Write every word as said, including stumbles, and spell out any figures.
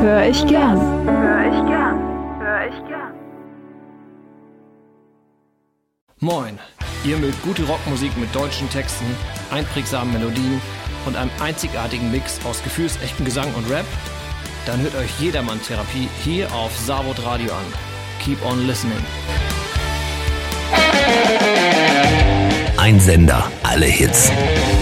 Hör ich gern. Hör ich gern. Hör ich gern. Moin, ihr mögt gute Rockmusik mit deutschen Texten, einprägsamen Melodien und einem einzigartigen Mix aus gefühlsechten Gesang und Rap? Dann hört euch Jedermann-Therapie hier auf Savod Radio an. Keep on listening. Ein Sender, alle Hits.